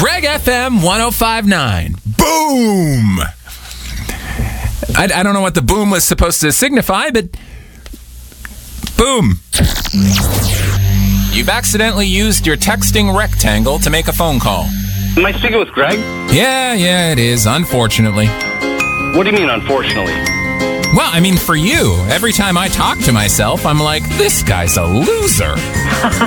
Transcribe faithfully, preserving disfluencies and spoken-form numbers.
Greg F M one oh five point nine. Boom! I, I don't know what the boom was supposed to signify, but boom. You've accidentally used your texting rectangle to make a phone call. Am I speaking with Greg? Yeah, yeah, it is, unfortunately. What do you mean, unfortunately? Well, I mean, for you, every time I talk to myself, I'm like, this guy's a loser.